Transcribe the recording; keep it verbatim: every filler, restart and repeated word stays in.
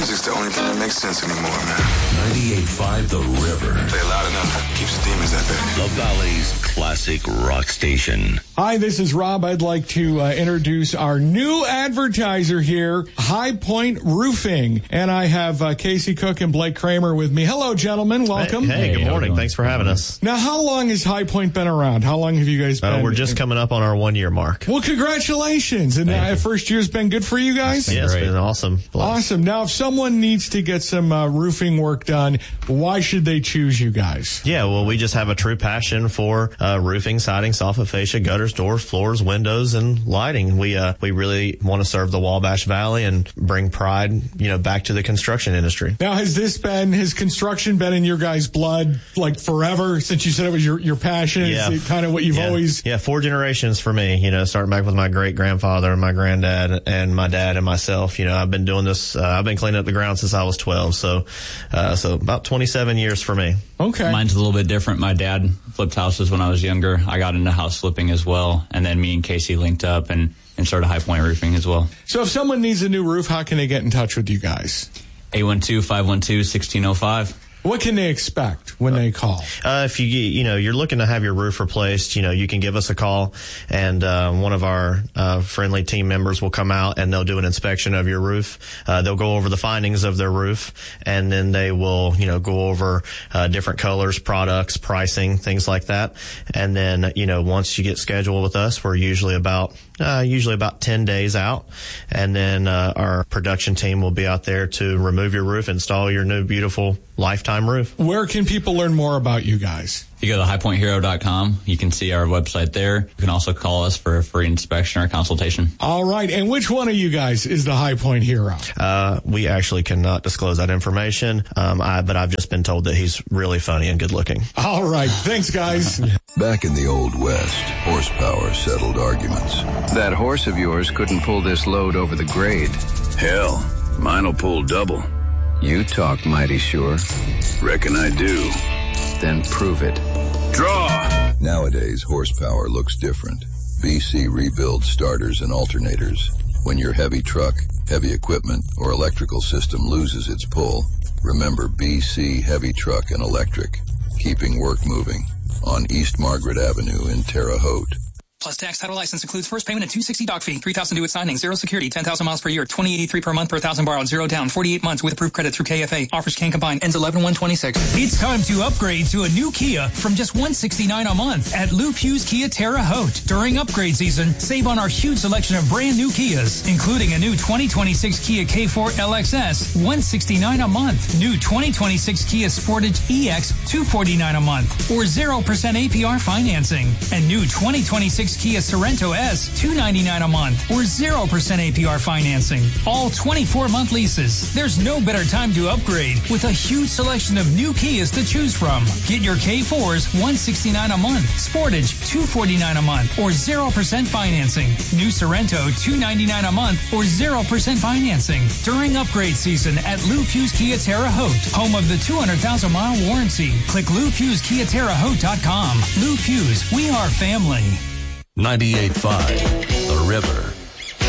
music's the only thing that makes sense anymore, man. ninety-eight point five The River. Play it loud enough. Keeps the demons at bay. The Valley's classic rock station. Hi, this is Rob. I'd like to uh, introduce our new advertiser here, High Point Roofing. And I have uh, Casey Cook and Blake Kramer with me. Hello, gentlemen. Welcome. Hey, hey, good morning. Thanks for having us. Now, how long has High Point been around? How long have you guys been? Uh, we're just coming up on our one-year mark. Well, congratulations. And the first year's been good for you guys? Yeah, it's been awesome. Bless. Awesome. Now, if someone needs to get some uh, roofing work done, why should they choose you guys? Yeah, well, we just have a true passion for uh, roofing, siding, soffit fascia, gutters, doors, floors, windows, and lighting. We uh, we really want to serve the Wabash Valley and bring pride, you know, back to the construction industry. Now, has this been, has construction been in your guys' blood like forever since you said it was your, your passion? Yeah. Is it kind of what you've yeah. always... Yeah, four generations for me, you know, starting back with my great-grandfather and my granddad and my dad and myself. You know, I've been doing this, uh, I've been cleaning up the ground since I was twelve, so uh, so about twenty-seven years for me. Okay. Mine's a little bit different. My dad flipped houses when I was younger. I got into house flipping as well, and then me and Casey linked up and, and started High Point Roofing as well. So if someone needs a new roof, how can they get in touch with you guys? eight one two, five one two, one six zero five. What can they expect when they call? Uh, if you, you know, you're looking to have your roof replaced, you know, you can give us a call, and uh, one of our uh, friendly team members will come out and they'll do an inspection of your roof. Uh, they'll go over the findings of their roof, and then they will, you know, go over uh, different colors, products, pricing, things like that. And then, you know, once you get scheduled with us, we're usually about uh, usually about ten days out, and then uh, our production team will be out there to remove your roof, install your new beautiful lifetime roof. Where can people learn more about you guys? If you go to high point hero dot com, you can see our website there. You can also call us for a free inspection or consultation. All right. And which one of you guys is the High Point hero? Uh, we actually cannot disclose that information, um, I, but I've just been told that he's really funny and good looking. All right. Thanks, guys. Back in the Old West, horsepower settled arguments. That horse of yours couldn't pull this load over the grade. Hell, mine'll pull double. You talk mighty sure. Reckon I do. Then prove it. Draw! Nowadays, horsepower looks different. B C rebuilds starters and alternators. When your heavy truck, heavy equipment, or electrical system loses its pull, remember B C Heavy Truck and Electric. Keeping work moving. On East Margaret Avenue in Terre Haute. Plus tax, title, license includes first payment and two hundred sixty doc fee, three thousand due at signing, zero security, ten thousand miles per year, twenty eighty-three per month per thousand borrowed, zero down, forty-eight months with approved credit through K F A. Offers can combine, ends eleven one twenty-six. It's time to upgrade to a new Kia from just one hundred sixty-nine dollars a month at Lou Pugh's Kia Terre Haute. During upgrade season, save on our huge selection of brand new Kias, including a new twenty twenty-six Kia K four L X S, one hundred sixty-nine dollars a month. New twenty twenty-six Kia Sportage E X, two hundred forty-nine dollars a month, or zero percent A P R financing. And new twenty twenty-six Kia Sorento S, two hundred ninety-nine dollars a month, or zero percent A P R financing. All twenty-four month leases. There's no better time to upgrade with a huge selection of new Kias to choose from. Get your K fours, one hundred sixty-nine dollars a month, Sportage, two hundred forty-nine dollars a month, or zero percent financing. New Sorento, two hundred ninety-nine dollars a month, or zero percent financing. During upgrade season at Lou Pugh's Kia Terre Haute, home of the two hundred thousand mile warranty. Click Lou Pugh's Kia Terre Haute dot com. Lou Pugh's, we are family. ninety-eight point five The River.